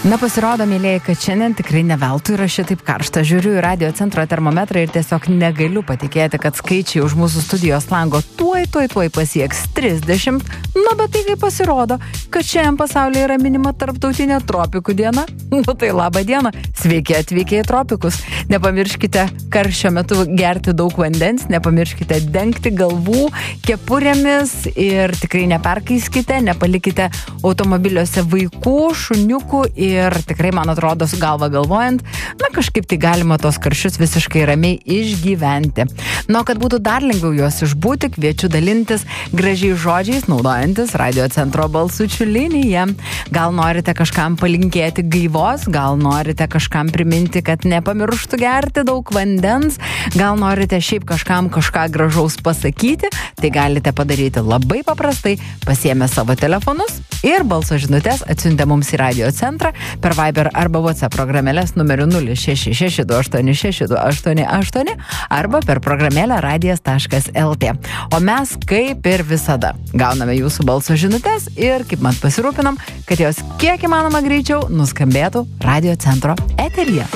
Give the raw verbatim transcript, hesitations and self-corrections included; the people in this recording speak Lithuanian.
Na, pasirodo, mėlėjai, kad šiandien tikrai ne veltui yra šitaip karšta. Žiūriu į radio centro termometrą ir tiesiog negaliu patikėti, kad skaičiai už mūsų studijos lango tuoj, tuoj, tuoj pasieks trisdešimt. Na, bet tai kaip pasirodo, kad šiandien pasaulyje yra minima tarptautinė tropikų diena. Nu, tai labą dieną. Sveiki atvykę į tropikus. Nepamirškite karščio metu gerti daug vandens, nepamirškite dengti galvų kepurėmis ir tikrai neperkaiskite, nepalikite automobiliuose vaikų, šuniukų ir Ir tikrai, man atrodo, su galva galvojant, na, kažkaip tai galima tos karščius visiškai ramiai išgyventi. Na, kad būtų dar lengviau juos išbūti, kviečiu dalintis gražiais žodžiais, naudojantis radio centro balsučių liniją. Gal norite kažkam palinkėti gaivos, gal norite kažkam priminti, kad nepamirštų gerti daug vandens, gal norite šiaip kažkam kažką gražaus pasakyti, tai galite padaryti labai paprastai, pasiėmę savo telefonus ir balso žinutės atsiuntę mums į radio centrą per Viber arba WhatsApp programėlės numeriu nulis šeši šeši du aštuoni šeši du aštuoni aštuoni arba per programėlę radijas taškas lt. O mes, kaip ir visada, gauname jūsų balso žinutės ir kaip man pasirūpinam, kad jos kiek įmanoma greičiau nuskambėtų radio centro eteryje.